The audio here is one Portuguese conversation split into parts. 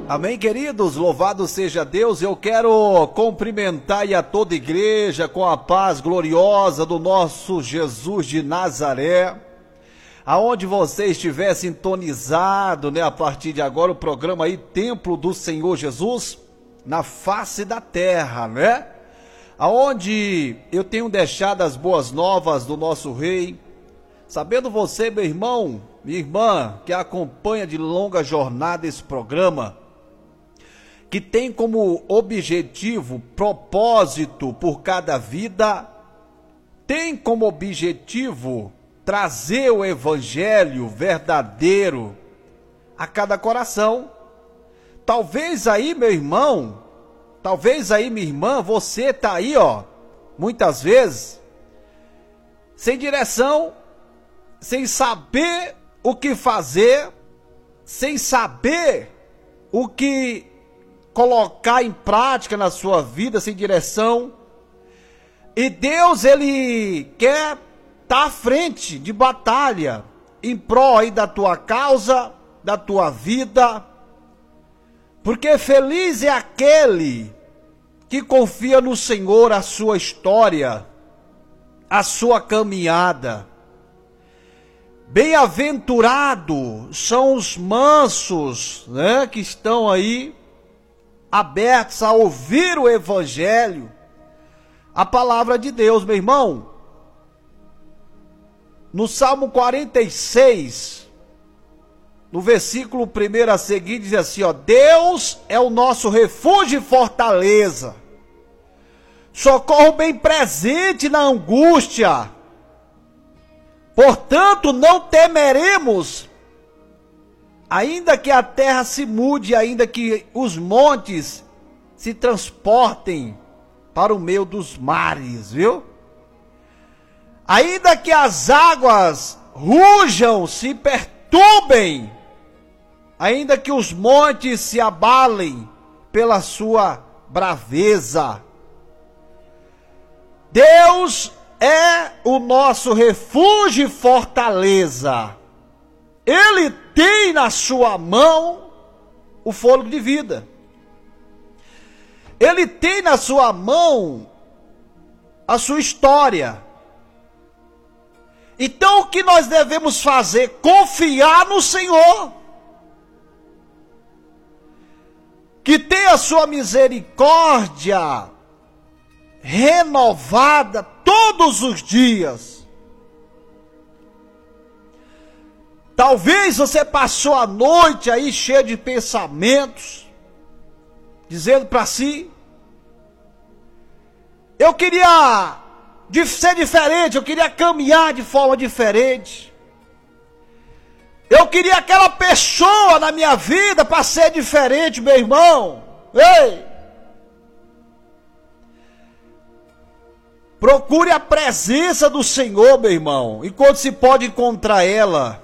Amém, queridos? Louvado seja Deus. Eu quero cumprimentar aí a toda a igreja com a paz gloriosa do nosso Jesus de Nazaré. Aonde você estiver sintonizado, a partir de agora, o programa aí, Templo do Senhor Jesus, na face da terra, Aonde eu tenho deixado as boas novas do nosso Rei. Sabendo você, meu irmão, minha irmã, que acompanha de longa jornada esse programa, que tem como objetivo, propósito por cada vida, tem como objetivo trazer o evangelho verdadeiro a cada coração. Talvez aí, meu irmão, talvez aí, minha irmã, você tá aí, muitas vezes, sem direção, sem saber o que fazer, sem saber o que colocar em prática na sua vida, sem direção. E Deus, Ele quer estar à frente de batalha, em prol aí da tua causa, da tua vida. Porque feliz é aquele que confia no Senhor a sua história, a sua caminhada. Bem-aventurados são os mansos, que estão aí abertos a ouvir o evangelho, a palavra de Deus, meu irmão. No Salmo 46, no versículo 1 a seguir, diz assim, Deus é o nosso refúgio e fortaleza, socorro bem presente na angústia. Portanto, não temeremos, ainda que a terra se mude, ainda que os montes se transportem para o meio dos mares, viu? Ainda que as águas rujam, se perturbem, ainda que os montes se abalem pela sua braveza. Deus é o nosso refúgio e fortaleza. Ele tem na sua mão o fôlego de vida. Ele tem na sua mão a sua história. Então o que nós devemos fazer? Confiar no Senhor, que tem a sua misericórdia renovada todos os dias. Talvez você passou a noite aí cheio de pensamentos, dizendo para si, eu queria ser diferente, eu queria caminhar de forma diferente, eu queria aquela pessoa na minha vida para ser diferente, meu irmão. Ei! Procure a presença do Senhor, meu irmão, enquanto se pode encontrar ela.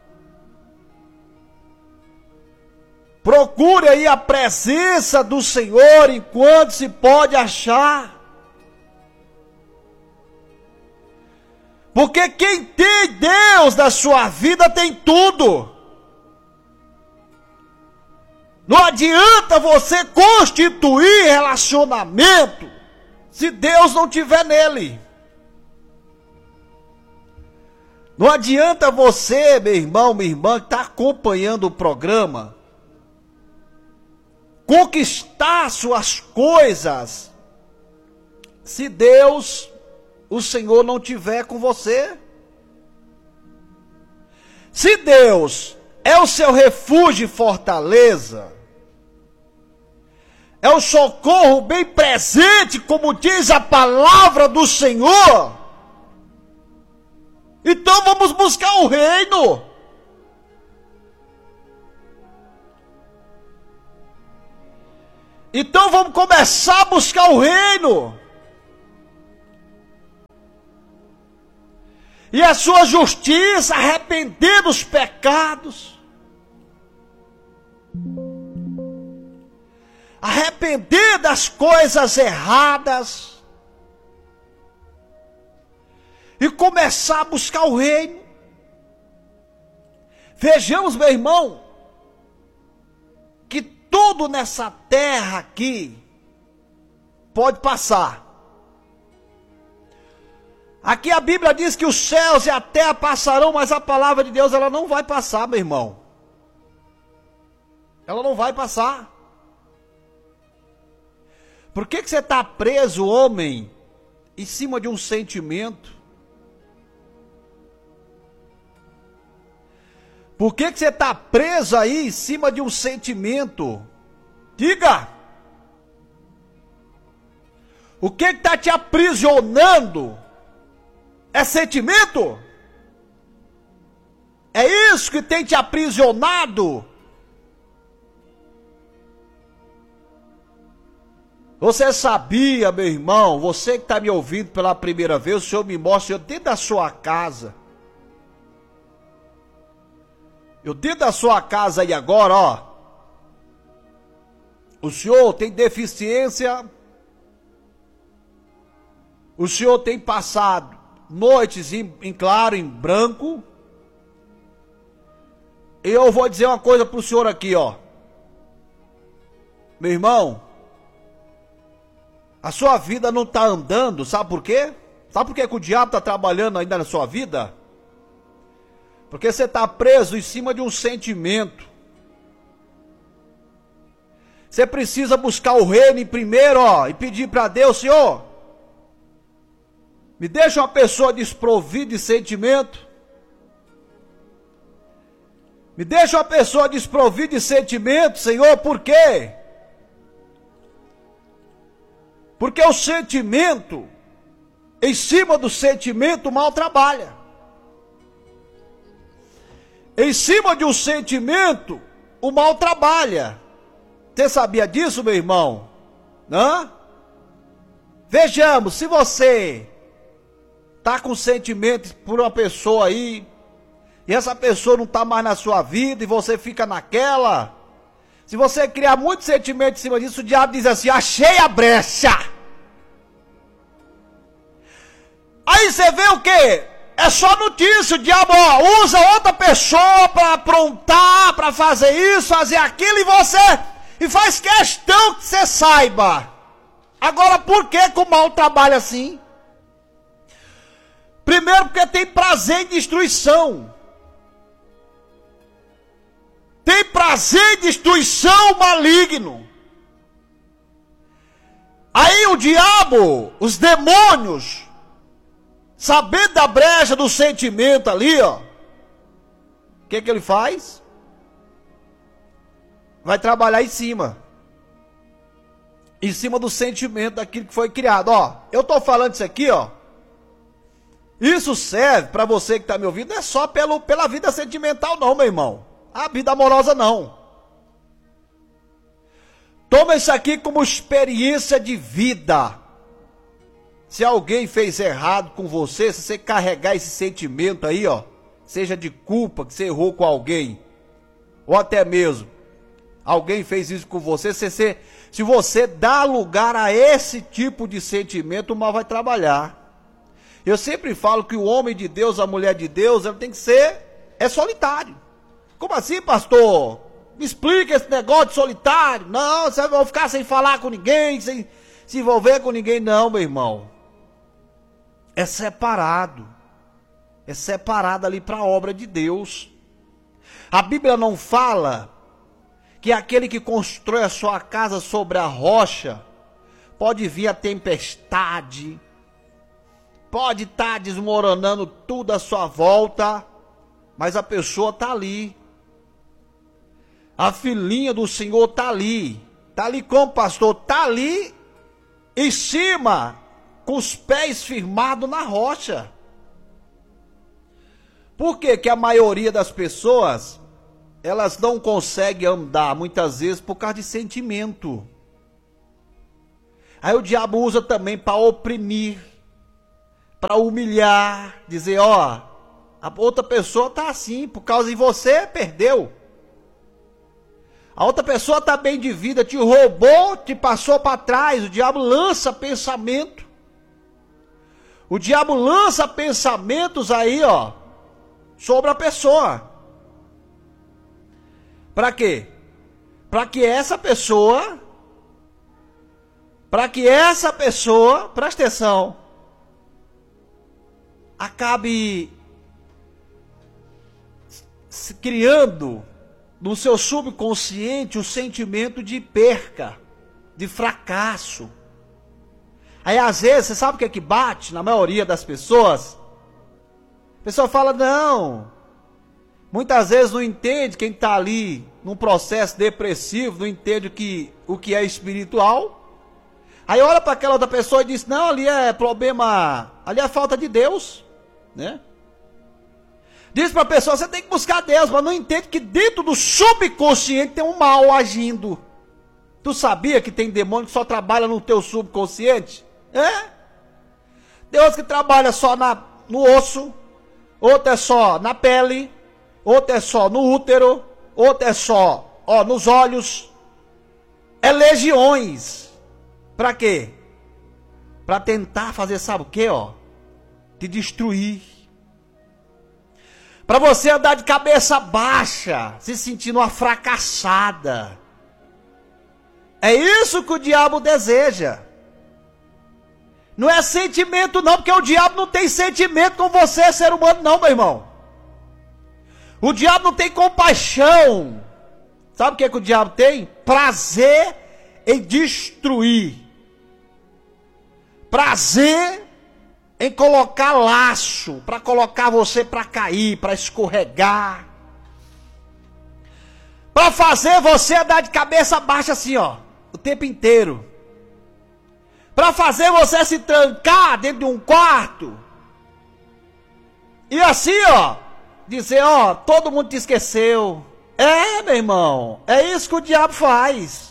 Procure aí a presença do Senhor enquanto se pode achar. Porque quem tem Deus na sua vida tem tudo. Não adianta você constituir relacionamento se Deus não estiver nele. Não adianta você, meu irmão, minha irmã, que está acompanhando o programa, conquistar suas coisas, se Deus, o Senhor, não estiver com você. Se Deus é o seu refúgio e fortaleza, é o socorro bem presente, como diz a palavra do Senhor, então vamos buscar o reino. Então vamos começar a buscar o reino. E a sua justiça, arrepender dos pecados. Arrepender das coisas erradas. E começar a buscar o reino. Vejamos, meu irmão, que todo tudo nessa terra aqui pode passar. Aqui a Bíblia diz que os céus e a terra passarão, mas a palavra de Deus ela não vai passar, meu irmão. Ela não vai passar. Por que você está preso, homem, em cima de um sentimento? Por que você está preso aí em cima de um sentimento? Diga! O que está te aprisionando? É sentimento? É isso que tem te aprisionado? Você sabia, meu irmão, você que está me ouvindo pela primeira vez, o Senhor me mostra eu dentro da sua casa. Eu dentro da sua casa aí agora, ó. O senhor tem deficiência. O senhor tem passado noites em claro, em branco. E eu vou dizer uma coisa pro senhor aqui, ó. Meu irmão, a sua vida não tá andando, sabe por quê? Sabe por que o diabo tá trabalhando ainda na sua vida? Porque você está preso em cima de um sentimento. Você precisa buscar o reino em primeiro, ó, e pedir para Deus, Senhor, me deixa uma pessoa desprovida de sentimento. Me deixa uma pessoa desprovida de sentimento, Senhor, por quê? Porque o sentimento, em cima do sentimento, o mal trabalha. Em cima de um sentimento, o mal trabalha. Você sabia disso, meu irmão? Hã? Vejamos, se você está com sentimento por uma pessoa aí, e essa pessoa não está mais na sua vida, e você fica naquela, se você criar muito sentimento em cima disso, o diabo diz assim, achei a brecha. Aí você vê o quê? É só notícia, o diabo usa outra pessoa para aprontar, para fazer isso, fazer aquilo, e faz questão que você saiba. Agora, por que o mal trabalha assim? Primeiro, porque tem prazer em destruição. Tem prazer em destruição maligno. Aí o diabo, os demônios, sabendo da brecha do sentimento ali, ó, o que ele faz? Vai trabalhar em cima do sentimento daquilo que foi criado, ó. Eu tô falando isso aqui, ó. Isso serve para você que tá me ouvindo, não é só pela vida sentimental não, meu irmão. A vida amorosa não. Toma isso aqui como experiência de vida. Se alguém fez errado com você, se você carregar esse sentimento aí, ó, seja de culpa, que você errou com alguém, ou até mesmo, alguém fez isso com você, se você dá lugar a esse tipo de sentimento, o mal vai trabalhar. Eu sempre falo que o homem de Deus, a mulher de Deus, ela tem que ser, solitário. Como assim, pastor? Me explica esse negócio de solitário. Não, você vai ficar sem falar com ninguém, sem se envolver com ninguém, não, meu irmão. É separado ali para a obra de Deus. A Bíblia não fala que aquele que constrói a sua casa sobre a rocha, pode vir a tempestade, pode estar desmoronando tudo à sua volta, mas a pessoa está ali. A filhinha do Senhor está ali. Está ali como, pastor? Está ali em cima, com os pés firmados na rocha. Por que que a maioria das pessoas, elas não conseguem andar, muitas vezes, por causa de sentimento? Aí o diabo usa também para oprimir, para humilhar, dizer, ó, a outra pessoa está assim, por causa de você, perdeu. A outra pessoa está bem de vida, te roubou, te passou para trás. O diabo lança pensamento. O diabo lança pensamentos aí, ó, sobre a pessoa. Para quê? para que essa pessoa, presta atenção, acabe se criando no seu subconsciente o sentimento de perca, de fracasso. Aí às vezes, você sabe o que é que bate na maioria das pessoas? A pessoa fala, não, muitas vezes não entende quem está ali num processo depressivo, não entende o que é espiritual. Aí olha para aquela outra pessoa e diz, não, ali é problema, ali é falta de Deus, né? Diz para a pessoa, você tem que buscar Deus, mas não entende que dentro do subconsciente tem um mal agindo. Tu sabia que tem demônio que só trabalha no teu subconsciente? É? Deus que trabalha só no osso, outro é só na pele, outro é só no útero, outro é só nos olhos. É legiões. Para quê? Para tentar fazer, sabe o quê? Te destruir. Para você andar de cabeça baixa, se sentindo uma fracassada. É isso que o diabo deseja. Não é sentimento não, porque o diabo não tem sentimento com você, ser humano não, meu irmão. O diabo não tem compaixão. Sabe o que o diabo tem? Prazer em destruir. Prazer em colocar laço, para colocar você para cair, para escorregar. Para fazer você andar de cabeça baixa assim, o tempo inteiro. Para fazer você se trancar dentro de um quarto. E assim, dizer, todo mundo te esqueceu. É, meu irmão, é isso que o diabo faz.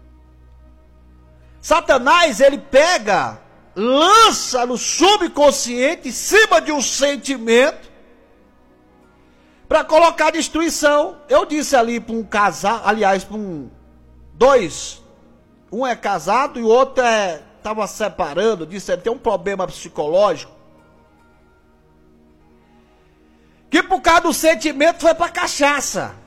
Satanás, ele pega, lança no subconsciente, em cima de um sentimento, para colocar destruição. Eu disse ali para um casal, aliás, para dois, um é casado e o outro estava separando, disse ele tem um problema psicológico, que por causa do sentimento foi para cachaça.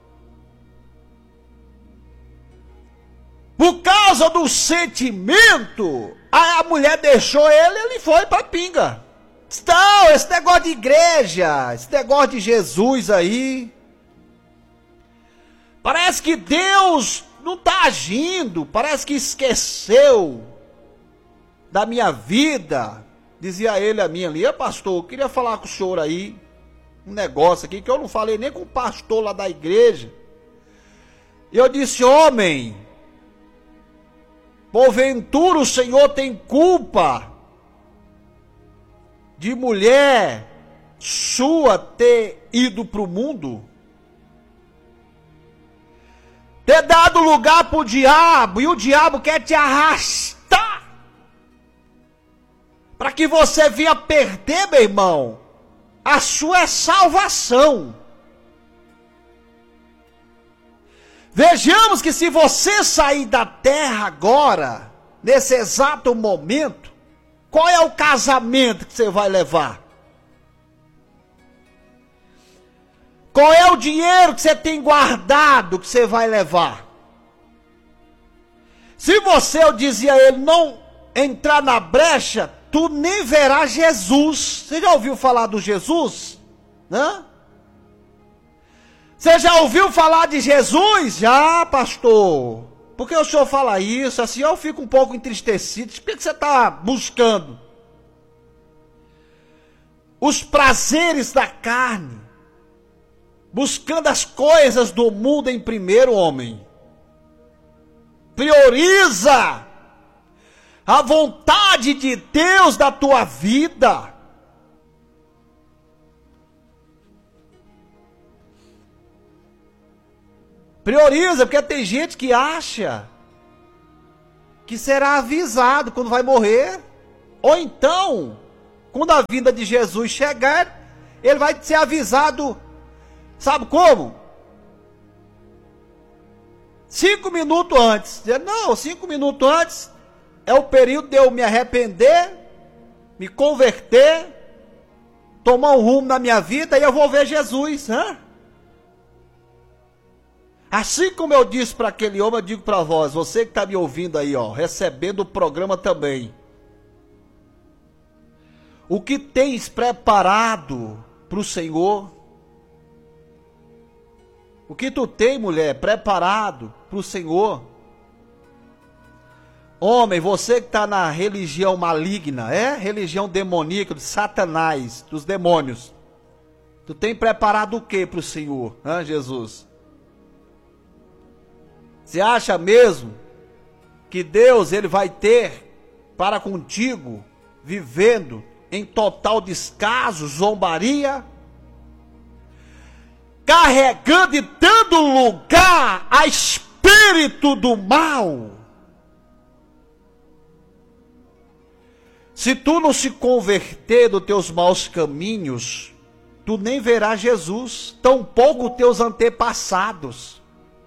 Por causa do sentimento, a mulher deixou ele foi para pinga. Então, esse negócio de igreja, esse negócio de Jesus aí, parece que Deus não está agindo, parece que esqueceu da minha vida. Dizia ele a mim ali, pastor, eu queria falar com o senhor aí, um negócio aqui, que eu não falei nem com o pastor lá da igreja. E eu disse, homem, porventura o Senhor tem culpa de mulher sua ter ido para o mundo? Ter dado lugar para o diabo, e o diabo quer te arrastar para que você venha perder, meu irmão, a sua salvação. Vejamos que se você sair da terra agora, nesse exato momento, qual é o casamento que você vai levar? Qual é o dinheiro que você tem guardado que você vai levar? Se você, eu dizia a ele, não entrar na brecha, tu nem verás Jesus. Você já ouviu falar do Jesus? Né? Você já ouviu falar de Jesus? Já, pastor. Por que o senhor fala isso? Assim eu fico um pouco entristecido. Por que você está buscando os prazeres da carne? Buscando as coisas do mundo em primeiro, homem. Prioriza a vontade de Deus da tua vida. Prioriza, porque tem gente que acha que será avisado quando vai morrer. Ou então, quando a vinda de Jesus chegar, ele vai ser avisado, sabe como? 5 minutos antes. Não, 5 minutos antes é o período de eu me arrepender, me converter, tomar um rumo na minha vida e eu vou ver Jesus. Assim como eu disse para aquele homem, eu digo para vós, você que está me ouvindo aí, ó, recebendo o programa também. O que tens preparado para o Senhor? O que tu tem, mulher, preparado para o Senhor? Homem, você que está na religião maligna, religião demoníaca, de Satanás, dos demônios. Tu tem preparado o que para o Senhor, Jesus? Você acha mesmo que Deus ele vai ter para contigo, vivendo em total descaso, zombaria, carregando e dando lugar a espírito do mal? Se tu não se converter dos teus maus caminhos, tu nem verás Jesus, tampouco teus antepassados.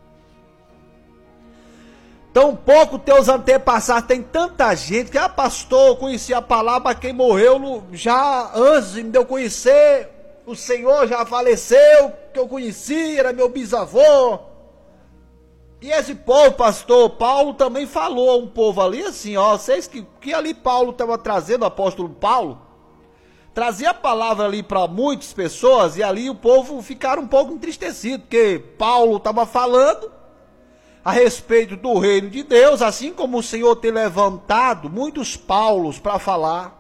Tampouco teus antepassados. Tem tanta gente que, pastor, eu conheci a palavra, mas quem morreu já antes de eu conhecer, o Senhor já faleceu, que eu conheci, era meu bisavô. E esse povo, pastor, Paulo também falou a um povo ali assim, ó, vocês que ali Paulo estava trazendo, o apóstolo Paulo, trazia a palavra ali para muitas pessoas, e ali o povo ficaram um pouco entristecido, porque Paulo estava falando a respeito do reino de Deus, assim como o Senhor tem levantado muitos Paulos para falar.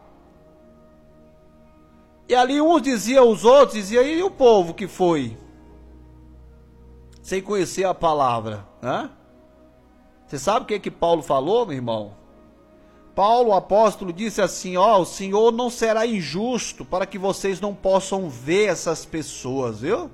E ali uns diziam, os outros diziam, e o povo que foi? Sem conhecer a palavra, né? Você sabe o que Paulo falou, meu irmão? Paulo, o apóstolo, disse assim, ó, o Senhor não será injusto para que vocês não possam ver essas pessoas, viu?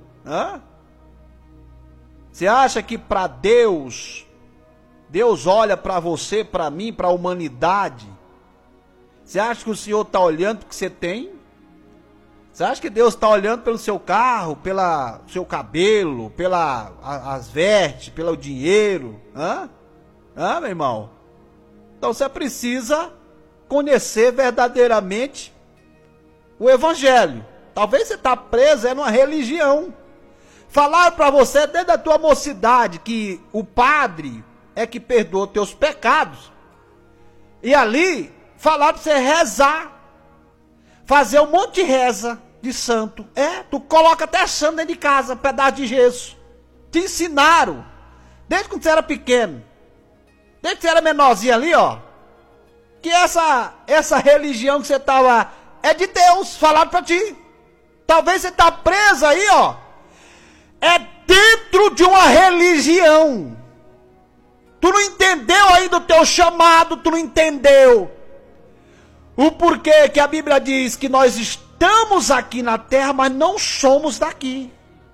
Você acha que para Deus olha para você, para mim, para a humanidade? Você acha que o Senhor está olhando para o que você tem? Você acha que Deus está olhando pelo seu carro, pelo seu cabelo, as vestes, pelo dinheiro? Meu irmão? Então você precisa conhecer verdadeiramente o Evangelho. Talvez você está preso numa religião. Falaram para você desde a tua mocidade que o padre é que perdoa teus pecados. E ali falaram para você rezar. Fazer um monte de reza de santo. Tu coloca até santo dentro de casa, um pedaço de gesso. Te ensinaram. Desde quando você era pequeno. Desde que você era menorzinho ali, ó. Que essa religião que você estava é de Deus. Falaram para ti. Talvez você está preso aí, ó. É dentro de uma religião. Tu não entendeu aí do teu chamado, tu não entendeu o porquê que a Bíblia diz que nós estamos aqui na terra, mas não somos daqui.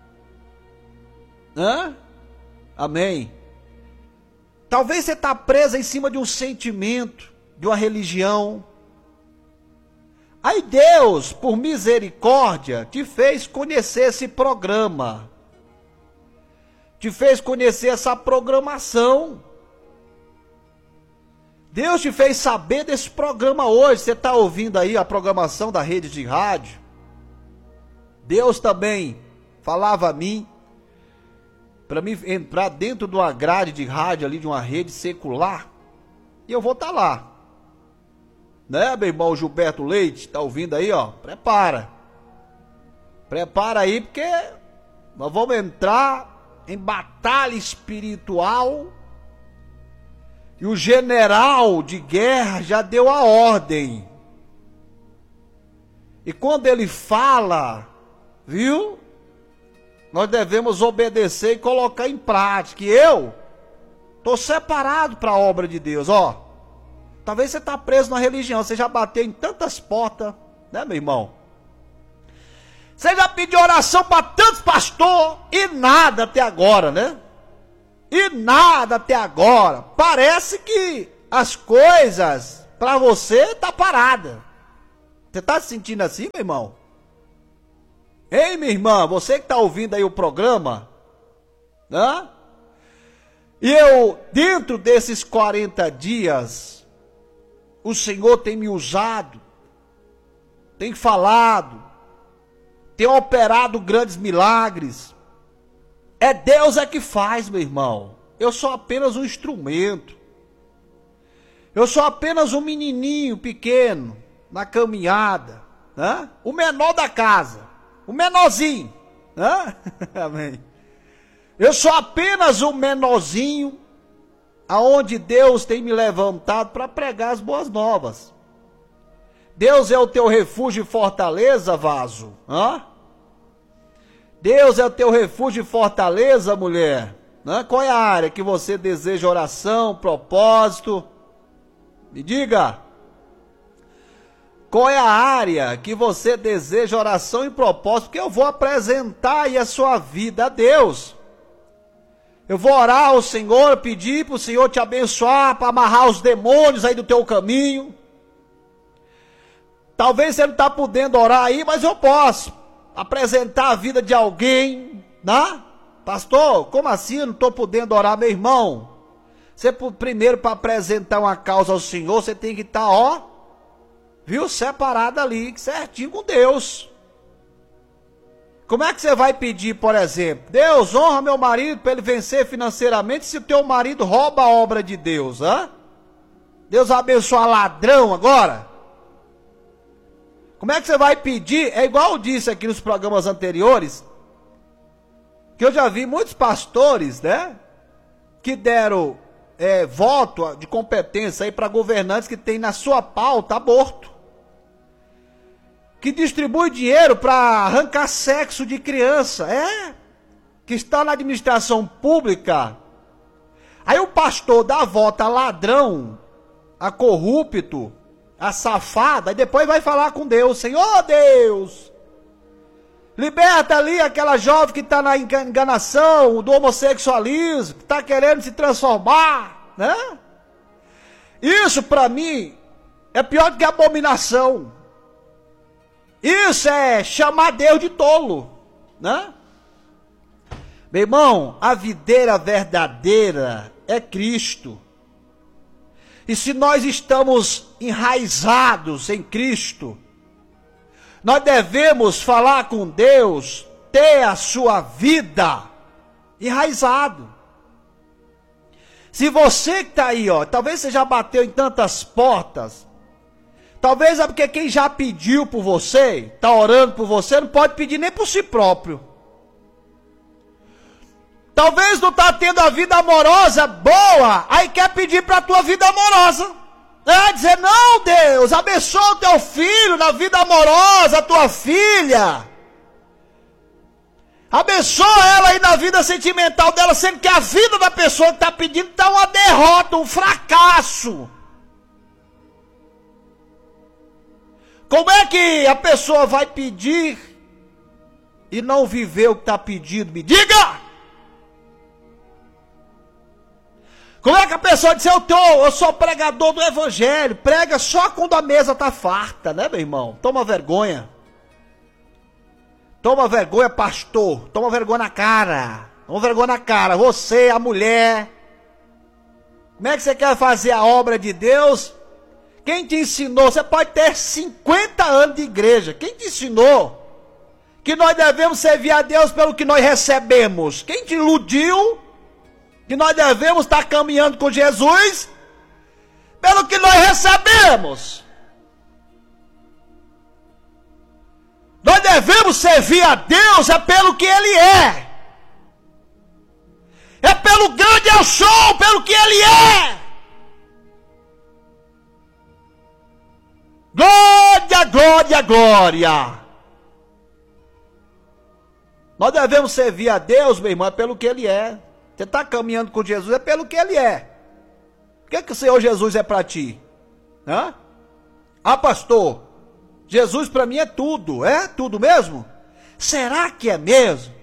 Amém? Talvez você está preso em cima de um sentimento, de uma religião. Aí Deus, por misericórdia, te fez conhecer esse programa. Te fez conhecer essa programação. Deus te fez saber desse programa hoje. Você está ouvindo aí a programação da rede de rádio. Deus também falava a mim, para mim entrar dentro de uma grade de rádio ali, de uma rede secular. E eu vou estar lá. Né, meu irmão Gilberto Leite, está ouvindo aí, ó? Prepara. Prepara aí, porque nós vamos entrar em batalha espiritual, e o general de guerra já deu a ordem. E quando ele fala, viu? Nós devemos obedecer e colocar em prática. E eu estou separado para a obra de Deus, ó. Talvez você está preso na religião, você já bateu em tantas portas, né, meu irmão? Você já pediu oração para tantos pastores e nada até agora, né? E nada até agora. Parece que as coisas para você tá parada. Você tá se sentindo assim, meu irmão? Ei, minha irmã, você que tá ouvindo aí o programa, né? E eu, dentro desses 40 dias, o Senhor tem me usado, tem falado, tem operado grandes milagres. É Deus que faz, meu irmão. Eu sou apenas um instrumento. Eu sou apenas um menininho pequeno na caminhada, né? O menor da casa, o menorzinho, né? Amém. Eu sou apenas um menorzinho aonde Deus tem me levantado para pregar as boas novas. Deus é o teu refúgio e fortaleza, vaso. Hã? Deus é o teu refúgio e fortaleza, mulher. Hã? Qual é a área que você deseja oração, propósito? Me diga. Qual é a área que você deseja oração e propósito? Porque eu vou apresentar aí a sua vida a Deus. Eu vou orar ao Senhor, pedir para o Senhor te abençoar, para amarrar os demônios aí do teu caminho. Talvez você não está podendo orar aí, mas eu posso apresentar a vida de alguém, né? Pastor, como assim eu não estou podendo orar, meu irmão? Você primeiro, para apresentar uma causa ao Senhor, você tem que estar, viu, separado ali, certinho com Deus. Como é que você vai pedir, por exemplo, Deus, honra meu marido para ele vencer financeiramente, se o teu marido rouba a obra de Deus, hã? Deus abençoa ladrão agora? Como é que você vai pedir? É igual eu disse aqui nos programas anteriores, que eu já vi muitos pastores, né, que deram voto de competência aí para governantes que tem na sua pauta aborto, que distribui dinheiro para arrancar sexo de criança, que está na administração pública. Aí o pastor dá voto a ladrão, a corrupto, a safada, e depois vai falar com Deus, Senhor Deus, liberta ali aquela jovem que está na enganação do homossexualismo, que está querendo se transformar, né? Isso para mim é pior do que abominação. Isso é chamar Deus de tolo, né? Meu irmão, a videira verdadeira é Cristo. E se nós estamos enraizados em Cristo, nós devemos falar com Deus, ter a sua vida enraizado. Se você que está aí, talvez você já bateu em tantas portas, talvez é porque quem já pediu por você, está orando por você, não pode pedir nem por si próprio. Talvez não está tendo a vida amorosa boa, aí quer pedir para a tua vida amorosa. Dizer, não Deus, abençoa o teu filho na vida amorosa, a tua filha. Abençoa ela aí na vida sentimental dela, sendo que a vida da pessoa que está pedindo está uma derrota, um fracasso. Como é que a pessoa vai pedir e não viver o que está pedindo? Me diga! Como é que a pessoa diz, eu sou pregador do evangelho, prega só quando a mesa está farta, né, meu irmão? Toma vergonha. Toma vergonha, pastor. Toma vergonha na cara. Toma vergonha na cara. Você, a mulher. Como é que você quer fazer a obra de Deus? Quem te ensinou? Você pode ter 50 anos de igreja. Quem te ensinou que nós devemos servir a Deus pelo que nós recebemos? Quem te iludiu que nós devemos estar caminhando com Jesus pelo que nós recebemos? Nós devemos servir a Deus pelo que Ele é. É pelo grande eu sou, pelo que Ele é. Glória, glória, glória. Nós devemos servir a Deus, meu irmão, pelo que Ele é. Você está caminhando com Jesus, é pelo que Ele é. O que o Senhor Jesus é para ti? Pastor, Jesus para mim é tudo. É tudo mesmo? Será que é mesmo?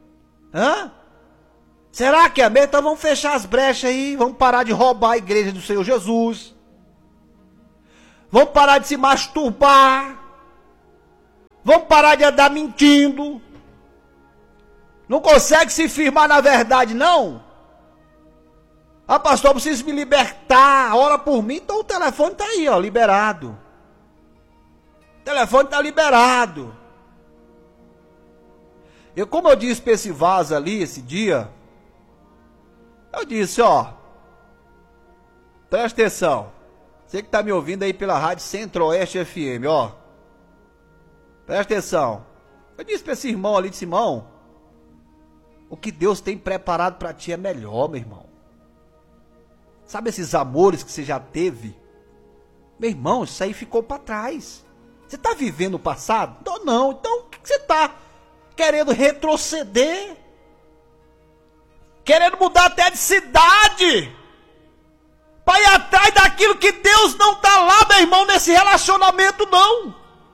Será que é mesmo? Então vamos fechar as brechas aí. Vamos parar de roubar a igreja do Senhor Jesus. Vamos parar de se masturbar. Vamos parar de andar mentindo. Não consegue se firmar na verdade, não? Pastor, eu preciso me libertar. Ora por mim. Então o telefone está aí, liberado. O telefone está liberado. Como eu disse para esse vaso ali, esse dia, eu disse, ó, presta atenção, você que tá me ouvindo aí pela Rádio Centro-Oeste FM, ó, presta atenção. Eu disse para esse irmão ali, disse, irmão, o que Deus tem preparado para ti é melhor, meu irmão. Sabe esses amores que você já teve? Meu irmão, isso aí ficou para trás. Você está vivendo o passado? Não. Então, o que você está querendo retroceder? Querendo mudar até de cidade? Para ir atrás daquilo que Deus não está lá, meu irmão, nesse relacionamento, não.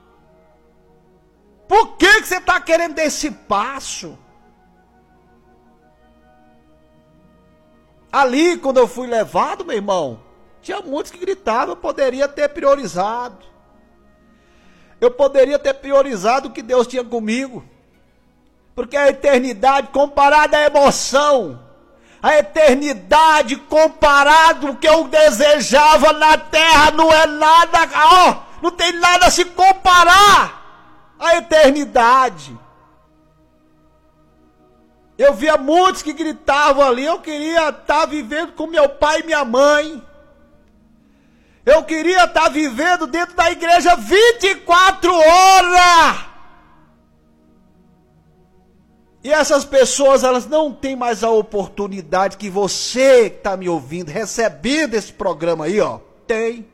Por que você está querendo esse passo? Ali, quando eu fui levado, meu irmão, tinha muitos que gritavam, eu poderia ter priorizado. Eu poderia ter priorizado o que Deus tinha comigo. Porque a eternidade comparada à emoção, a eternidade comparada ao que eu desejava na terra não é nada, ó, não tem nada a se comparar à eternidade. Eu via muitos que gritavam ali, eu queria estar vivendo com meu pai e minha mãe. Eu queria estar vivendo dentro da igreja 24 horas. E essas pessoas, elas não têm mais a oportunidade que você que está me ouvindo, recebendo esse programa aí, ó, tem.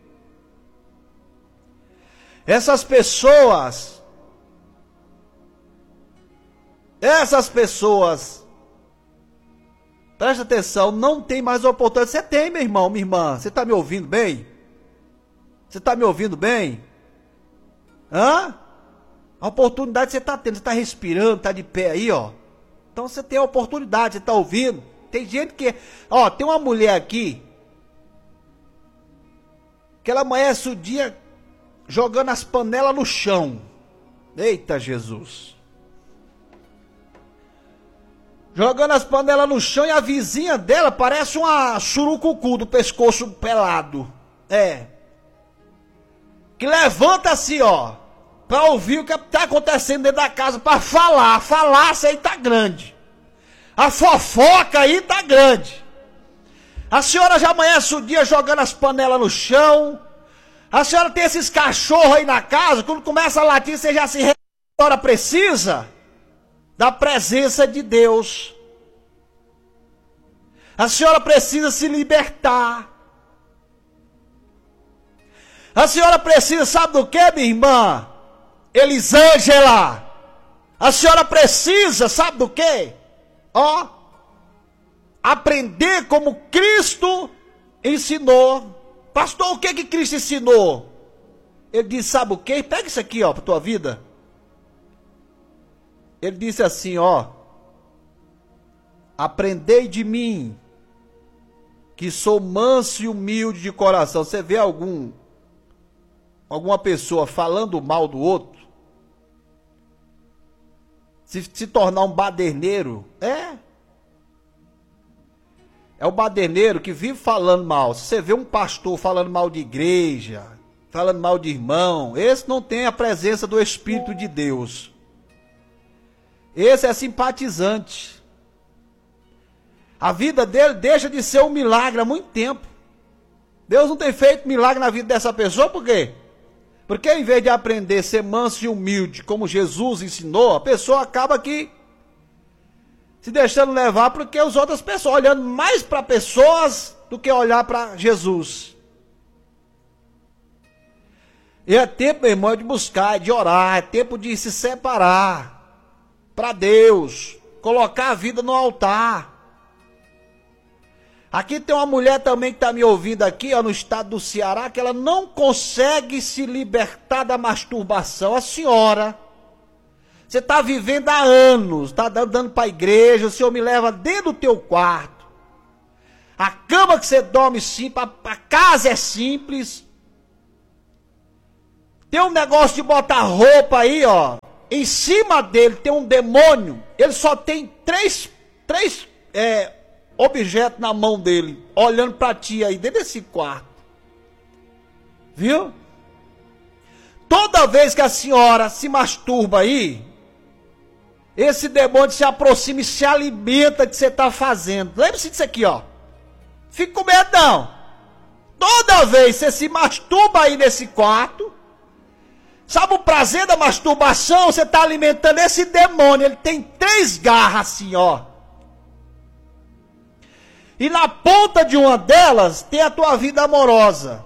Essas pessoas, presta atenção, não tem mais oportunidade. Você tem, meu irmão, minha irmã, você está me ouvindo bem? Você está me ouvindo bem? Hã? A oportunidade você está tendo, você está respirando, está de pé aí, ó. Então você tem a oportunidade, você está ouvindo. Tem gente que, ó, tem uma mulher aqui, que ela amanhece o dia jogando as panelas no chão. Eita Jesus. Jogando as panelas no chão e a vizinha dela parece uma surucucu do pescoço pelado. É. Que levanta assim, ó, para ouvir o que está acontecendo dentro da casa, para falar. A falácia aí tá grande. A fofoca aí tá grande. A senhora já amanhece o dia jogando as panelas no chão. A senhora tem esses cachorros aí na casa, quando começa a latir, você já se recorda. A senhora precisa da presença de Deus. A senhora precisa se libertar. A senhora precisa, sabe do que, minha irmã? Elisângela. A senhora precisa, sabe do que? Ó, aprender como Cristo ensinou. Pastor, o que Cristo ensinou? Ele disse, sabe o que? Pega isso aqui, ó, para tua vida. Ele disse assim, ó: aprendei de mim, que sou manso e humilde de coração. Você vê alguma pessoa falando mal do outro, se tornar um baderneiro, é o baderneiro que vive falando mal. Se você vê um pastor falando mal de igreja, falando mal de irmão, esse não tem a presença do Espírito de Deus. Esse é simpatizante. A vida dele deixa de ser um milagre há muito tempo. Deus não tem feito milagre na vida dessa pessoa, por quê? Porque em vez de aprender a ser manso e humilde, como Jesus ensinou, a pessoa acaba aqui se deixando levar porque as outras pessoas, olhando mais para pessoas do que olhar para Jesus. E é tempo, meu irmão, de buscar, de orar, é tempo de se separar para Deus, colocar a vida no altar. Aqui tem uma mulher também que está me ouvindo aqui, ó, no estado do Ceará, que ela não consegue se libertar da masturbação. A senhora, você está vivendo há anos, está dando para a igreja, o Senhor me leva dentro do teu quarto. A cama que você dorme simples, a casa é simples. Tem um negócio de botar roupa aí, ó. Em cima dele tem um demônio. Ele só tem três objetos na mão dele, olhando para ti aí, dentro desse quarto. Viu? Toda vez que a senhora se masturba aí, esse demônio se aproxima e se alimenta do que você está fazendo. Lembre-se disso aqui, ó. Fique com medo, não. Toda vez que você se masturba aí nesse quarto, sabe o prazer da masturbação? Você está alimentando esse demônio. Ele tem 3 garras assim, ó. E na ponta de uma delas tem a tua vida amorosa.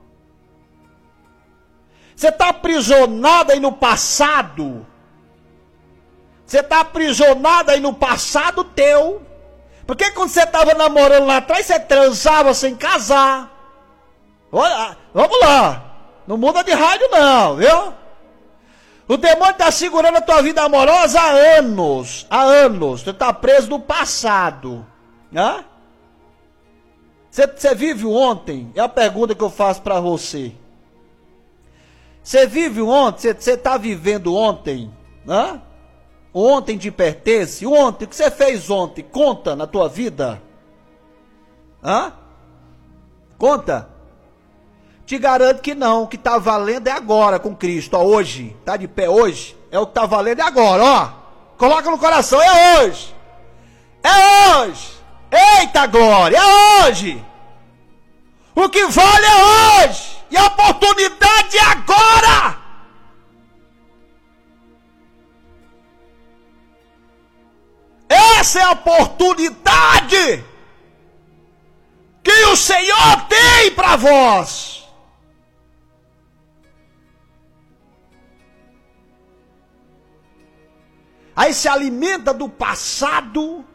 Você está aprisionado aí no passado. Você está aprisionado aí no passado teu. Porque quando você estava namorando lá atrás, você transava sem casar. Olha, vamos lá. Não muda de rádio não, viu? O demônio está segurando a tua vida amorosa há anos. Há anos. Você está preso no passado. Hã? Você vive ontem? É a pergunta que eu faço para você. Você vive ontem? Você está vivendo ontem? Hã? Ontem te pertence? Ontem, o que você fez ontem? Conta na tua vida? Hã? Conta? Te garanto que não, o que está valendo é agora com Cristo, ó, hoje, está de pé hoje, é o que está valendo é agora, ó, coloca no coração, é hoje, eita glória, é hoje, o que vale é hoje, e a oportunidade é agora. Essa é a oportunidade que o Senhor tem para vós. Aí se alimenta do passado.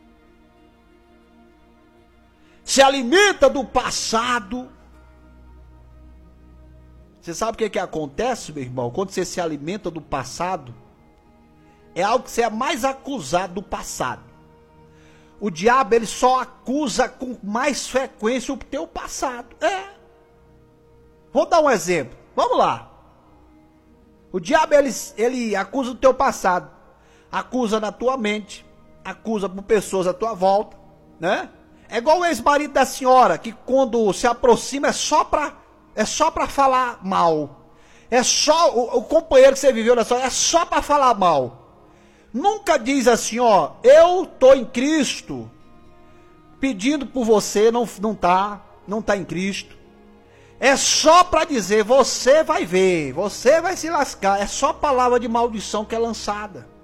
Se alimenta do passado. Você sabe o que acontece, meu irmão? Quando você se alimenta do passado, é algo que você é mais acusado do passado. O diabo, ele só acusa com mais frequência o teu passado. Vou dar um exemplo. Vamos lá. O diabo, ele acusa o teu passado. Acusa na tua mente. Acusa por pessoas à tua volta. Né? É igual o ex-marido da senhora, que quando se aproxima é só pra falar mal. É só o companheiro que você viveu na sua, é só para falar mal. Nunca diz assim, ó, eu tô em Cristo, pedindo por você, não tá em Cristo. É só para dizer, você vai ver, você vai se lascar. É só palavra de maldição que é lançada.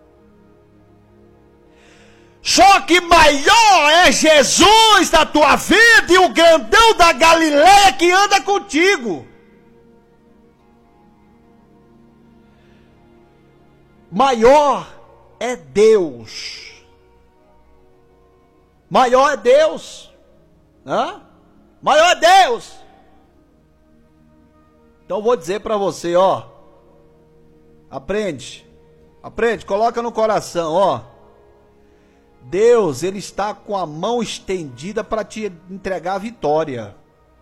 Só que maior é Jesus da tua vida e o grandão da Galileia que anda contigo. Maior é Deus. Maior é Deus. Hã? Maior é Deus. Então eu vou dizer para você, ó. Aprende, coloca no coração, ó. Deus, ele está com a mão estendida para te entregar a vitória.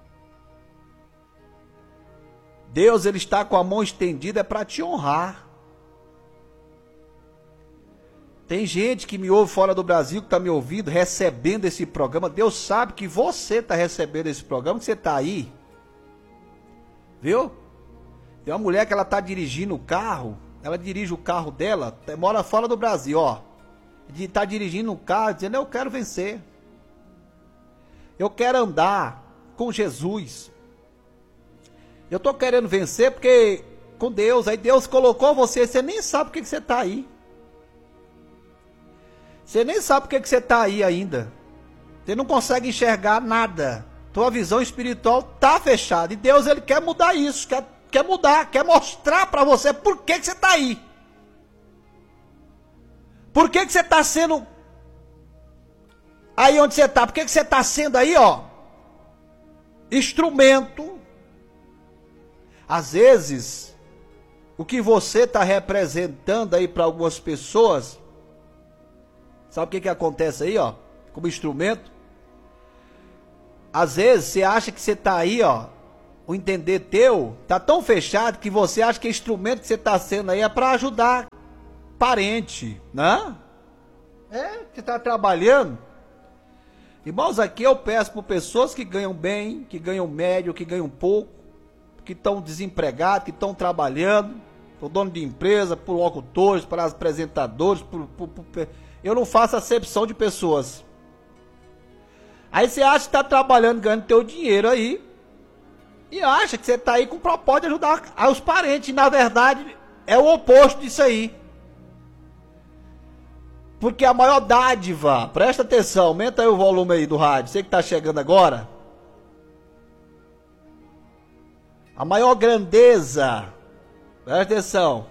Deus, ele está com a mão estendida para te honrar. Tem gente que me ouve fora do Brasil, que está me ouvindo, recebendo esse programa. Deus sabe que você está recebendo esse programa, que você está aí. Viu? Tem uma mulher que ela está dirigindo o carro, ela dirige o carro dela, mora fora do Brasil, ó. Está dirigindo um carro, dizendo, eu quero vencer. Eu quero andar com Jesus. Eu estou querendo vencer porque com Deus, aí Deus colocou você nem sabe por que você está aí. Você nem sabe por que você está aí ainda. Você não consegue enxergar nada. Tua visão espiritual está fechada. E Deus, ele quer mudar isso, quer mudar, quer mostrar para você por que você está aí. Por que você está sendo aí onde você está? Por que você está sendo aí, ó, instrumento? Às vezes, o que você está representando aí para algumas pessoas, sabe o que acontece aí, ó, como instrumento? Às vezes, você acha que você está aí, ó, o entender teu está tão fechado que você acha que o instrumento que você está sendo aí é para ajudar parente, né? Você está trabalhando. Irmãos, aqui eu peço por pessoas que ganham bem, que ganham médio, que ganham pouco, que estão desempregados, que estão trabalhando. por dono de empresa, por locutores, para apresentadores, eu não faço acepção de pessoas. Aí você acha que está trabalhando, ganhando teu dinheiro aí, e acha que você está aí com o propósito de ajudar os parentes, e na verdade é o oposto disso aí. Porque a maior dádiva, presta atenção, aumenta aí o volume aí do rádio, você que está chegando agora. A maior grandeza, presta atenção,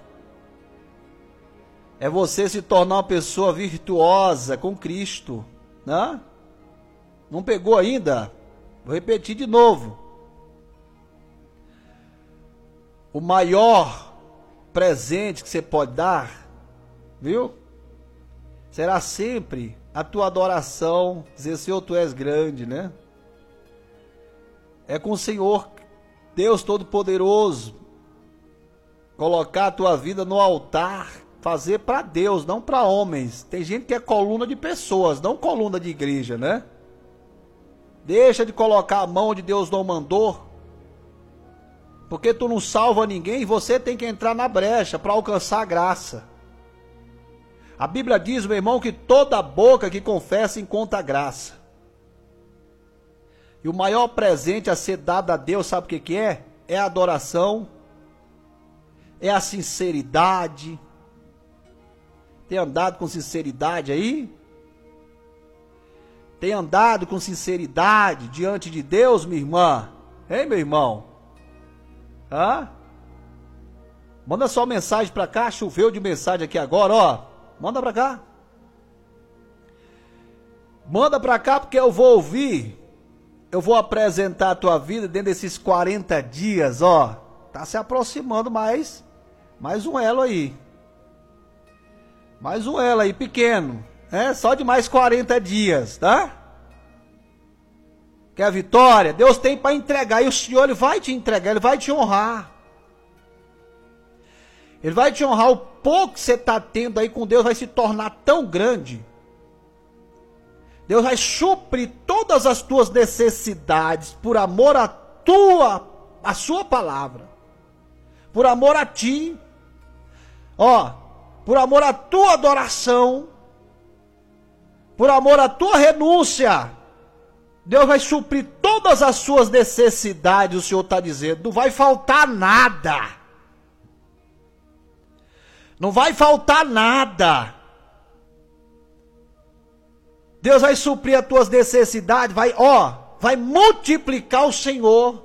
é você se tornar uma pessoa virtuosa com Cristo, né? Não pegou ainda? Vou repetir de novo. O maior presente que você pode dar, viu? Será sempre a tua adoração, dizer, Senhor, tu és grande, né? É com o Senhor, Deus Todo-Poderoso, colocar a tua vida no altar, fazer para Deus, não para homens. Tem gente que é coluna de pessoas, não coluna de igreja, né? Deixa de colocar a mão onde Deus não mandou, porque tu não salva ninguém, você tem que entrar na brecha para alcançar a graça. A Bíblia diz, meu irmão, que toda boca que confessa encontra graça. E o maior presente a ser dado a Deus, sabe o que que é? É a adoração, é a sinceridade. Tem andado com sinceridade aí? Tem andado com sinceridade diante de Deus, minha irmã? Hein, meu irmão? Hã? Manda sua mensagem para cá, choveu de mensagem aqui agora, ó. Manda para cá. Manda para cá porque eu vou ouvir. Eu vou apresentar a tua vida dentro desses 40 dias, ó. Tá se aproximando mais um elo aí. Mais um elo aí pequeno, né? Só de mais 40 dias, tá? Quer a vitória? Deus tem para entregar e o Senhor, Ele vai te entregar, Ele vai te honrar. Ele vai te honrar. O pouco que você está tendo aí com Deus vai se tornar tão grande. Deus vai suprir todas as tuas necessidades por amor a sua palavra. Por amor a ti. Ó, por amor à tua adoração. Por amor à tua renúncia. Deus vai suprir todas as suas necessidades, o Senhor está dizendo. Não vai faltar nada. Não vai faltar nada. Deus vai suprir as tuas necessidades, vai multiplicar o Senhor.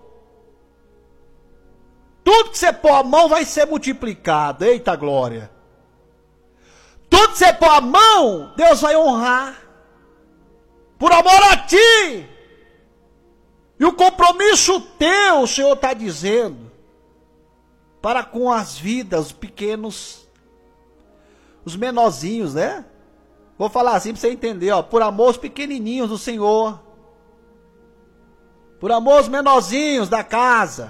Tudo que você pôr a mão vai ser multiplicado. Eita glória. Tudo que você pôr a mão, Deus vai honrar. Por amor a ti. E o compromisso teu, o Senhor está dizendo, para com as vidas, os pequenos, os menorzinhos, né? Vou falar assim para você entender, ó. Por amor aos pequenininhos do Senhor. Por amor aos menorzinhos da casa.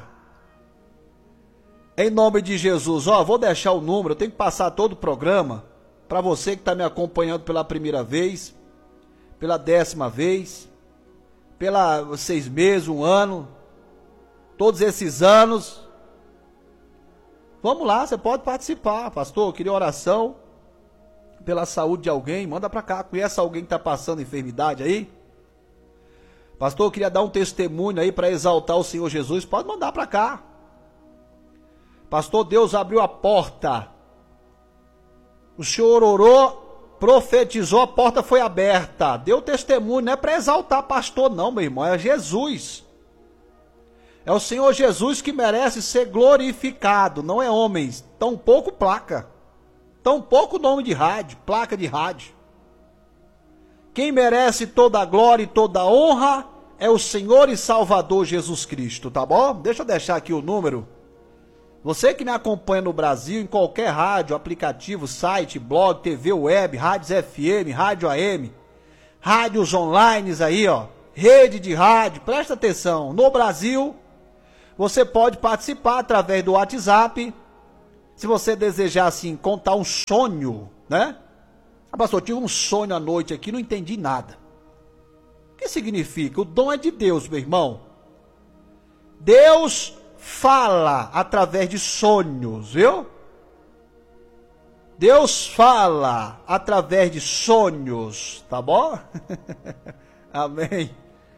Em nome de Jesus, ó. Vou deixar o número, eu tenho que passar todo o programa. Para você que está me acompanhando pela primeira vez, pela 10ª vez, pela 6 meses, 1 ano. Todos esses anos. Vamos lá, você pode participar. Pastor, eu queria oração pela saúde de alguém, manda para cá. Conhece alguém que está passando enfermidade aí? Pastor, eu queria dar um testemunho aí para exaltar o Senhor Jesus, pode mandar para cá. Pastor, Deus abriu a porta, o Senhor orou, profetizou, a porta foi aberta, deu testemunho. Não é para exaltar pastor não, meu irmão, é Jesus. É o Senhor Jesus que merece ser glorificado, não é homens, tão pouco placa. Tão pouco nome de rádio, placa de rádio. Quem merece toda a glória e toda a honra é o Senhor e Salvador Jesus Cristo, tá bom? Deixa eu deixar aqui o número. Você que me acompanha no Brasil, em qualquer rádio, aplicativo, site, blog, TV, web, rádios FM, rádio AM, rádios online aí, ó, rede de rádio, presta atenção. No Brasil, você pode participar através do WhatsApp. Se você desejar, assim, contar um sonho, né? Pastor, eu tive um sonho à noite aqui, não entendi nada. O que significa? O dom é de Deus, meu irmão. Deus fala através de sonhos, viu? Deus fala através de sonhos, tá bom? Amém.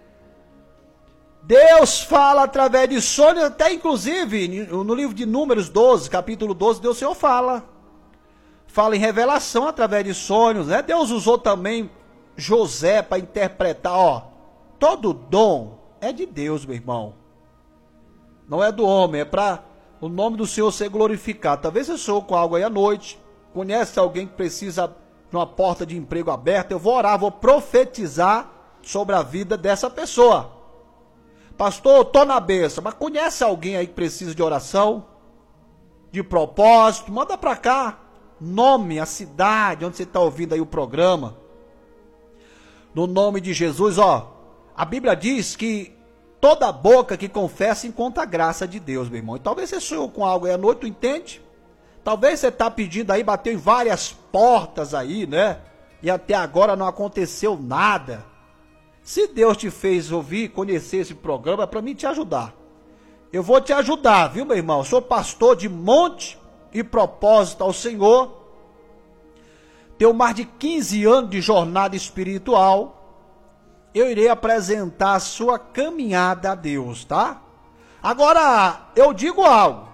Deus fala através de sonhos, até inclusive no livro de Números 12, capítulo 12, Deus Senhor fala em revelação através de sonhos, né? Deus usou também José para interpretar, ó, todo dom é de Deus, meu irmão. Não é do homem, é para o nome do Senhor ser glorificado. Talvez eu sou com algo aí à noite, conhece alguém que precisa de uma porta de emprego aberta, eu vou orar, vou profetizar sobre a vida dessa pessoa. Pastor, eu tô na benção, mas conhece alguém aí que precisa de oração, de propósito? Manda para cá, nome, a cidade onde você está ouvindo aí o programa. No nome de Jesus, ó, a Bíblia diz que toda boca que confessa encontra a graça de Deus, meu irmão. E talvez você sonhou com algo aí à noite, tu entende? Talvez você está pedindo aí, bateu em várias portas aí, né? E até agora não aconteceu nada. Se Deus te fez ouvir, conhecer esse programa, é para mim te ajudar. Eu vou te ajudar, viu, meu irmão? Eu sou pastor de monte e propósito ao Senhor. Tenho mais de 15 anos de jornada espiritual. Eu irei apresentar a sua caminhada a Deus, tá? Agora, eu digo algo.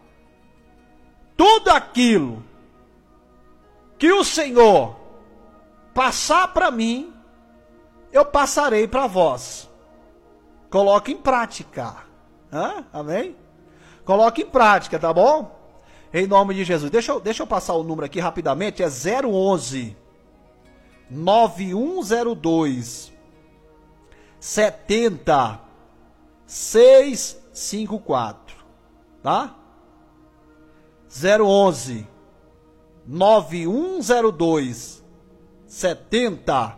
Tudo aquilo que o Senhor passar para mim, eu passarei para vós. Coloque em prática. Amém? Coloque em prática, tá bom? Em nome de Jesus. Deixa eu passar o número aqui rapidamente. É 011 9102 70 654. Tá? 011 9102 70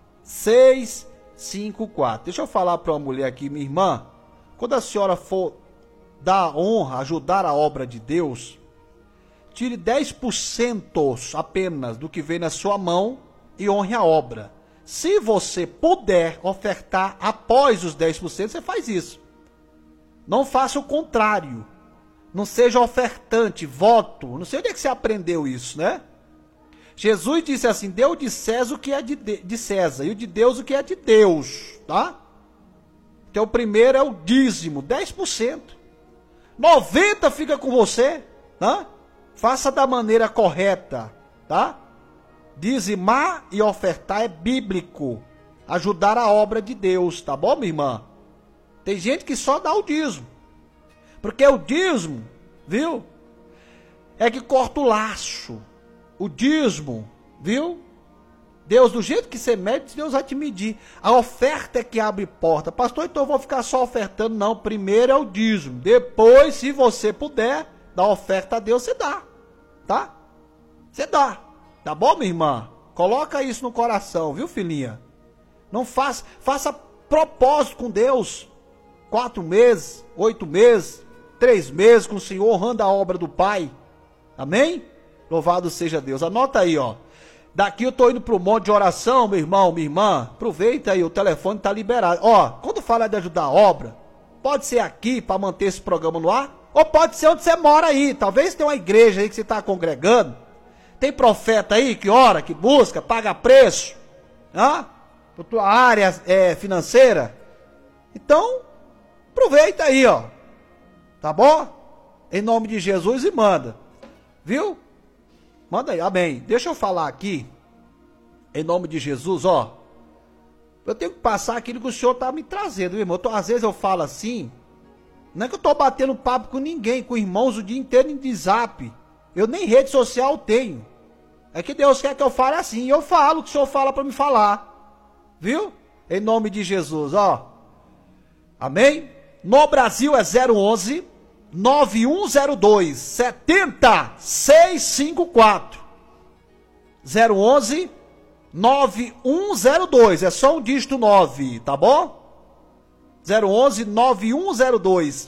654. Deixa eu falar para uma mulher aqui, minha irmã. Quando a senhora for dar honra, ajudar a obra de Deus, tire 10% apenas do que vem na sua mão e honre a obra. Se você puder ofertar após os 10%, você faz isso. Não faça o contrário. Não seja ofertante, voto. Não sei onde é que você aprendeu isso, né? Jesus disse assim, dê o de César o que é de César, e o de Deus o que é de Deus, tá? Então o primeiro é o dízimo, 10%. 90% fica com você, tá? Faça da maneira correta, tá? Dizimar e ofertar é bíblico. Ajudar a obra de Deus, tá bom, minha irmã? Tem gente que só dá o dízimo. Porque o dízimo, viu? É que corta o laço. O dízimo, viu? Deus, do jeito que você mede, Deus vai te medir. A oferta é que abre porta. Pastor, então eu vou ficar só ofertando. Não, primeiro é o dízimo. Depois, se você puder dar oferta a Deus, você dá. Tá? Você dá. Tá bom, minha irmã? Coloca isso no coração, viu, filhinha? Não faça propósito com Deus. 4 meses, 8 meses, 3 meses com o Senhor, honrando a obra do Pai. Amém? Louvado seja Deus. Anota aí, ó. Daqui eu tô indo pro monte de oração, meu irmão, minha irmã. Aproveita aí, o telefone tá liberado. Ó, quando fala de ajudar a obra, pode ser aqui para manter esse programa no ar, ou pode ser onde você mora aí. Talvez tenha uma igreja aí que você tá congregando. Tem profeta aí que ora, que busca, paga preço, para tua área financeira. Então, aproveita aí, ó. Tá bom? Em nome de Jesus e manda. Viu? Manda aí, amém. Deixa eu falar aqui, em nome de Jesus, ó. Eu tenho que passar aquilo que o Senhor tá me trazendo, irmão. Às vezes eu falo assim, não é que eu tô batendo papo com ninguém, com irmãos o dia inteiro em WhatsApp. Eu nem rede social tenho. É que Deus quer que eu fale assim, e eu falo o que o Senhor fala para me falar. Viu? Em nome de Jesus, ó. Amém? No Brasil é 011 9102 70654. 011 9102, é só um dígito 9, tá bom? 011 9102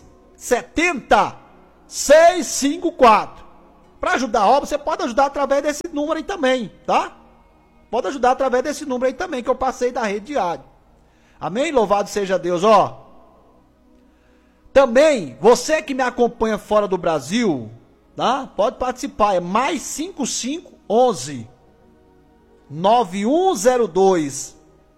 70654. Para ajudar a obra, você pode ajudar através desse número aí também, tá? Pode ajudar através desse número aí também, que eu passei da rede diária. Amém? Louvado seja Deus, ó. Também, você que me acompanha fora do Brasil, tá? Pode participar, é mais 5511 9102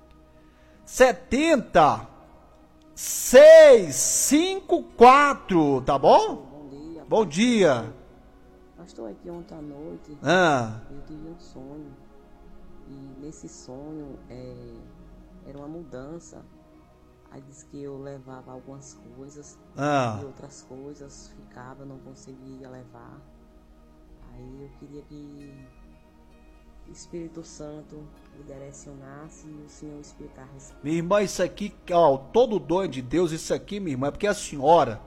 70654, tá bom? Bom dia. Bom dia. Pastor, aqui ontem à noite eu tive um sonho. E nesse sonho era uma mudança. Aí disse que eu levava algumas coisas e outras coisas ficava, não conseguia levar. Aí eu queria que o Espírito Santo me direcionasse e o Senhor explicasse. Minha irmã, isso aqui, ó, todo dom de Deus, isso aqui, minha irmã, é porque a senhora,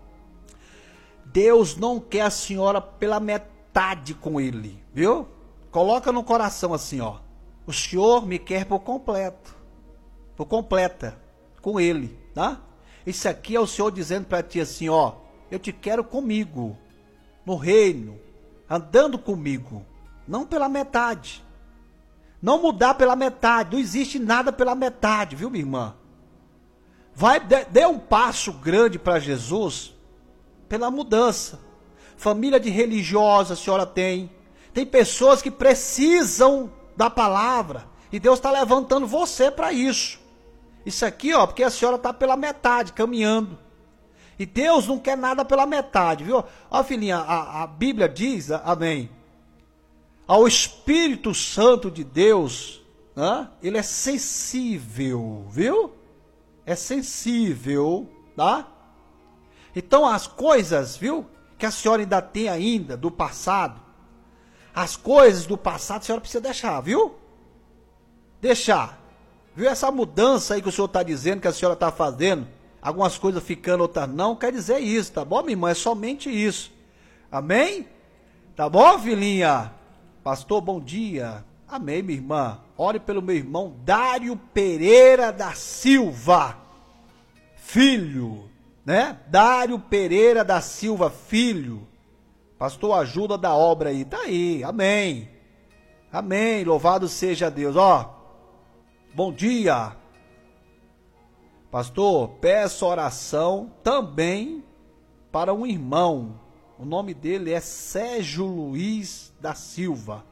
Deus não quer a senhora pela metade com ele, viu? Coloca no coração assim, ó. O Senhor me quer por completo, por completa, com ele, tá? Isso aqui é o Senhor dizendo para ti assim, ó. Eu te quero comigo, no reino, andando comigo, não pela metade. Não mudar pela metade, não existe nada pela metade, viu, minha irmã? Dê um passo grande para Jesus pela mudança. Família de religiosa a senhora tem. Tem pessoas que precisam da palavra. E Deus está levantando você para isso. Isso aqui, ó, porque a senhora está pela metade, caminhando. E Deus não quer nada pela metade, viu? Ó, filhinha, a Bíblia diz, amém, ao Espírito Santo de Deus, né? Ele é sensível, viu? É sensível, tá? Então as coisas, viu, que a senhora ainda tem ainda do passado, as coisas do passado a senhora precisa deixar, viu? Deixar. Viu essa mudança aí que o senhor está dizendo, que a senhora está fazendo, algumas coisas ficando, outras não, quer dizer isso, tá bom, minha irmã? É somente isso. Amém? Tá bom, filhinha? Pastor, bom dia. Amém, minha irmã. Ore pelo meu irmão Dário Pereira da Silva, filho, né? Dário Pereira da Silva, filho. Pastor, ajuda da obra aí. Tá aí, amém. Amém, louvado seja Deus. Ó, bom dia. Pastor, peço oração também para um irmão. O nome dele é Sérgio Luiz da Silva.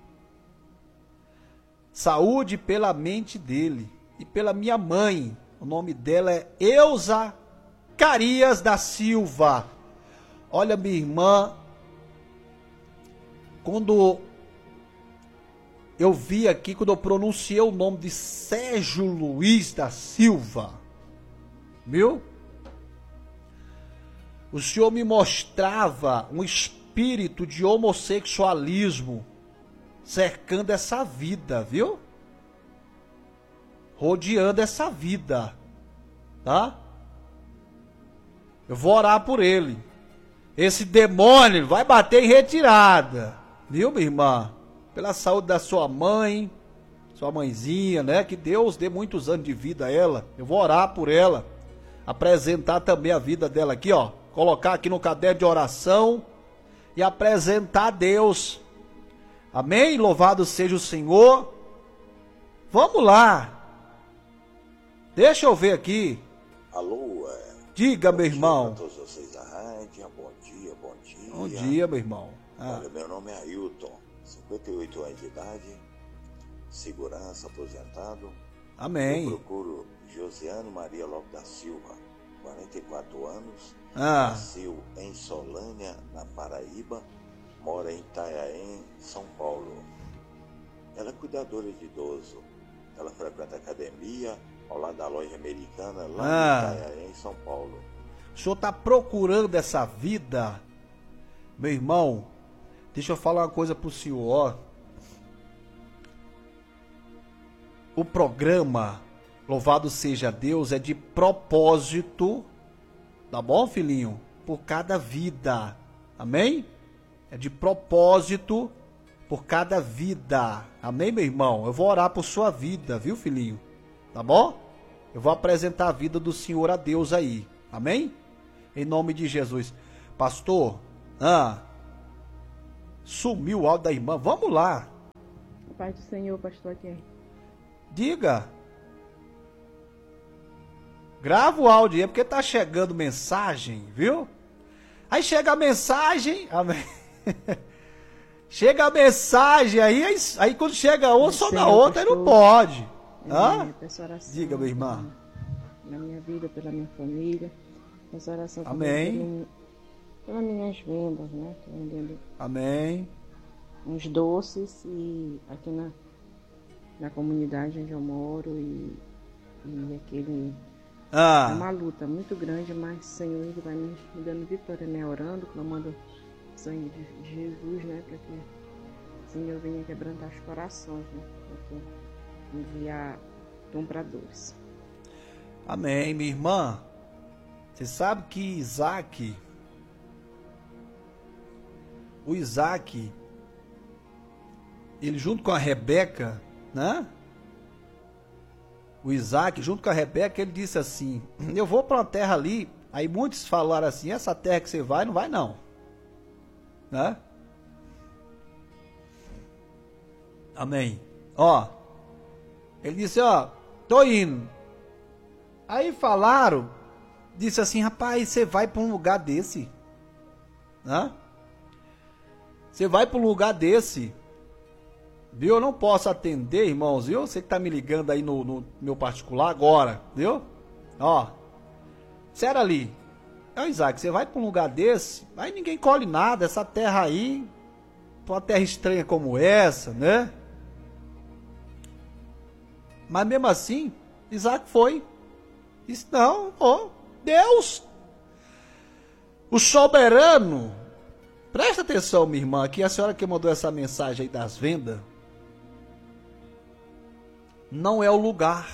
Saúde pela mente dele e pela minha mãe. O nome dela é Eusa Carias da Silva. Olha, minha irmã, quando eu vi aqui, quando eu pronunciei o nome de Sérgio Luiz da Silva, viu? O Senhor me mostrava um espírito de homossexualismo cercando essa vida, viu? Rodeando essa vida, tá? Eu vou orar por ele. Esse demônio vai bater em retirada, viu, minha irmã? Pela saúde da sua mãe, sua mãezinha, né? Que Deus dê muitos anos de vida a ela. Eu vou orar por ela, apresentar também a vida dela aqui, ó. Colocar aqui no caderno de oração e apresentar a Deus. Amém? Louvado seja o Senhor. Vamos lá. Deixa eu ver aqui. Alô, diga, meu irmão. Bom dia a todos vocês da rádio. Bom dia, bom dia. Bom dia, meu irmão. Olha, meu nome é Ailton, 58 anos de idade, segurança, aposentado. Amém. Eu procuro Josiane Maria Lopes da Silva, 44 anos, nasceu em Solânia, na Paraíba, mora em Itanhaém, São Paulo. Ela é cuidadora de idoso. Ela frequenta a academia ao lado da loja americana, lá em Itanhaém, São Paulo. O senhor está procurando essa vida? Meu irmão, deixa eu falar uma coisa pro senhor, ó. O programa, louvado seja Deus, é de propósito, tá bom, filhinho? Por cada vida, amém? É de propósito por cada vida, amém, meu irmão? Eu vou orar por sua vida, viu, filhinho? Tá bom? Eu vou apresentar a vida do Senhor a Deus aí, amém? Em nome de Jesus. Pastor, sumiu o áudio da irmã, vamos lá. Paz do Senhor, pastor aqui. Diga. Grava o áudio aí, porque tá chegando mensagem, viu? Aí chega a mensagem, amém. Chega a mensagem aí quando chega outra, só na outra, aí não pode. Diga, minha irmã. Na minha vida, pela minha família. Essa oração Amém. Pelas minhas vendas, né? Tô vendendo Amém. uns doces e aqui na comunidade onde eu moro e aquele... É uma luta muito grande, mas Senhor, Ele vai me dando vitória, né? Orando, clamando o sangue de Jesus, né? Para que o Senhor venha quebrantar os corações, né? Para que enviar compradores. Amém, minha irmã. Você sabe que o Isaac, ele junto com a Rebeca, né? O Isaac, junto com a Rebeca, ele disse assim, eu vou para uma terra ali, aí muitos falaram assim, essa terra que você vai, não vai não. Né? Amém. Ele disse, tô indo. Aí falaram, disse assim, rapaz, você vai para um lugar desse? Né? Você vai para um lugar desse? Viu? Eu não posso atender, irmãos, viu? Você que tá me ligando aí no meu particular agora, viu? Sério ali. Isaac, você vai para um lugar desse, aí ninguém colhe nada, essa terra aí, uma terra estranha como essa, né? Mas mesmo assim, Isaac foi. Disse, não, Deus, o soberano, presta atenção, minha irmã, aqui a senhora que mandou essa mensagem aí das vendas, não é o lugar,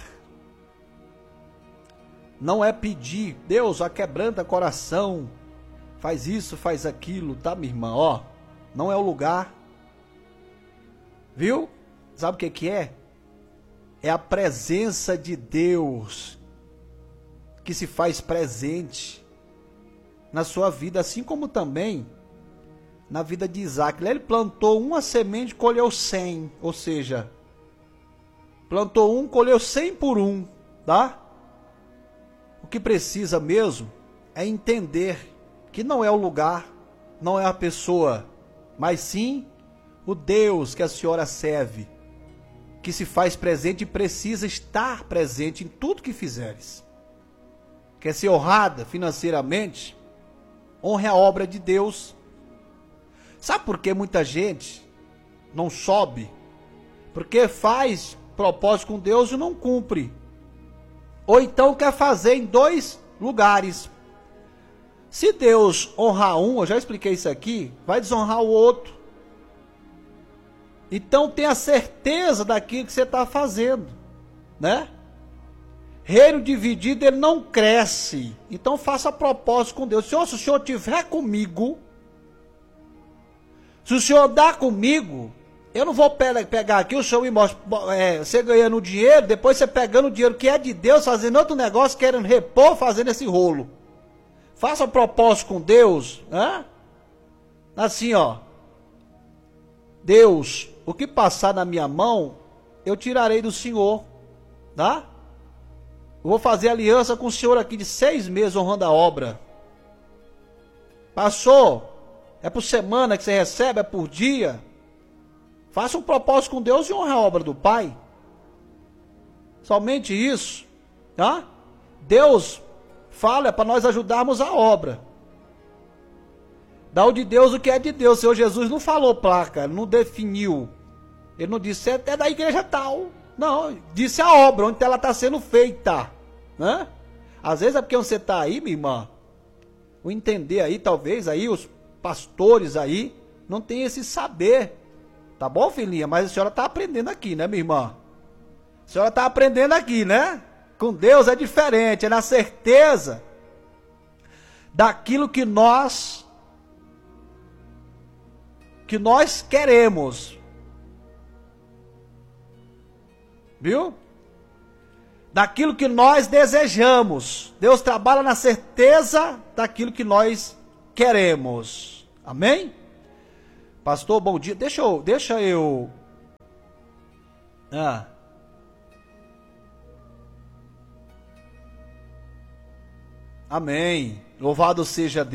não é pedir, Deus, quebranta coração, faz isso, faz aquilo, tá, minha irmã, não é o lugar, viu? Sabe o que é? É a presença de Deus que se faz presente na sua vida, assim como também na vida de Isaac. Ele plantou uma semente, colheu 100, ou seja, plantou colheu 100 por um, tá? O que precisa mesmo é entender que não é o lugar, não é a pessoa, mas sim o Deus que a senhora serve, que se faz presente e precisa estar presente em tudo que fizeres. Quer ser honrada financeiramente? Honre a obra de Deus. Sabe por que muita gente não sobe? Porque faz propósito com Deus e não cumpre. Ou então quer fazer em 2 lugares. Se Deus honrar um, eu já expliquei isso aqui, vai desonrar o outro. Então tenha certeza daquilo que você está fazendo, né? Reino dividido, ele não cresce. Então faça propósito com Deus. Senhor, se o Senhor estiver comigo, se o Senhor andar comigo, eu não vou pegar aqui o Senhor me mostra, você ganhando dinheiro, depois você pegando o dinheiro que é de Deus, fazendo outro negócio, querendo repor, fazendo esse rolo. Faça propósito com Deus, né? Assim, Deus, o que passar na minha mão, eu tirarei do Senhor, tá? Eu vou fazer aliança com o Senhor aqui de 6 meses honrando a obra. Passou, é por semana que você recebe, é por dia. Faça um propósito com Deus e honre a obra do Pai. Somente isso, tá? Deus fala para nós ajudarmos a obra. Dá o de Deus o que é de Deus. O Senhor Jesus não falou placa, não definiu. Ele não disse, é da igreja tal. Não, disse a obra, onde ela está sendo feita. Né? Às vezes é porque você está aí, minha irmã, o entender aí, talvez aí, os pastores aí, não tem esse saber. Tá bom, filhinha? Mas a senhora está aprendendo aqui, né, minha irmã? A senhora está aprendendo aqui, né? Com Deus é diferente, é na certeza daquilo que nós queremos. Viu? Daquilo que nós desejamos. Deus trabalha na certeza daquilo que nós queremos. Amém? Pastor, bom dia. Deixa eu. Amém. Louvado seja Deus.